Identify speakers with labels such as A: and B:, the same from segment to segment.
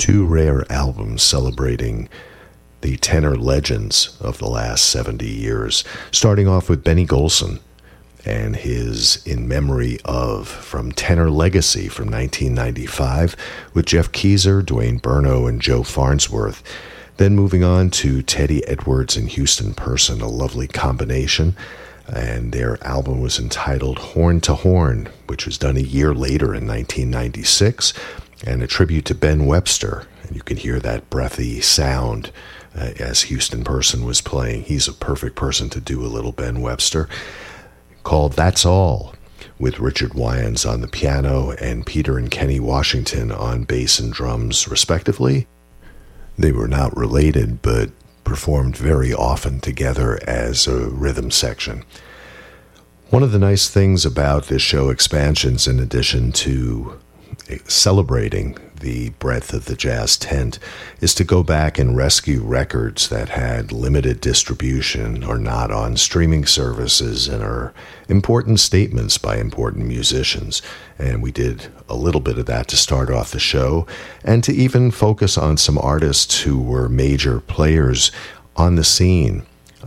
A: Two rare albums celebrating the tenor legends of the last 70 years, starting off with Benny Golson and his In Memory Of from Tenor Legacy from 1995 with Jeff Keezer, Dwayne Burno, and Joe Farnsworth. Then moving on to Teddy Edwards and Houston Person, a lovely combination. And their album was entitled Horn to Horn, which was done a year later in 1996, and a tribute to Ben Webster. And you can hear that breathy sound as Houston Person was playing. He's a perfect person to do a little Ben Webster, called That's All, with Richard Wyans on the piano and Peter and Kenny Washington on bass and drums, respectively. They were not related, but performed very often together as a rhythm section. One of the nice things about this show Expansions, in addition to celebrating the breadth of the jazz tent, is to go back and rescue records that had limited distribution or not on streaming services and are important statements by important musicians. And we did a little bit of that to start off the show, and to even focus on some artists who were major players on the scene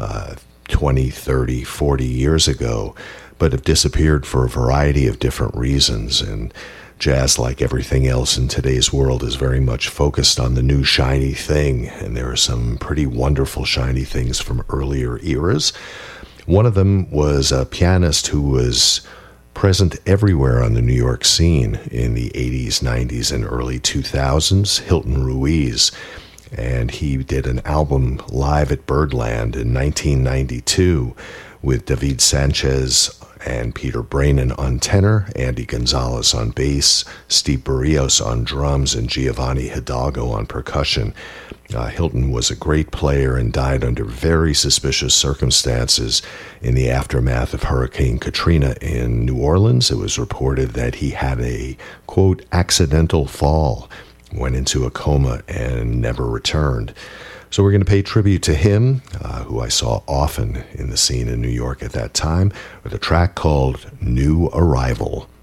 A: 20, 30, 40 years ago, but have disappeared for a variety of different reasons. And jazz, like everything else in today's world, is very much focused on the new shiny thing, and there are some pretty wonderful shiny things from earlier eras. One of them was a pianist who was present everywhere on the New York scene in the 80s, 90s, and early 2000s, Hilton Ruiz. And he did an album live at Birdland in 1992 with David Sanchez and Peter Brainin on tenor, Andy Gonzalez on bass, Steve Barrios on drums, and Giovanni Hidalgo on percussion. Hilton was a great player and died under very suspicious circumstances in the aftermath of Hurricane Katrina in New Orleans. It was reported that he had a, quote, accidental fall, went into a coma, and never returned. So we're going to pay tribute to him, who I saw often in the scene in New York at that time, with a track called New Arrival.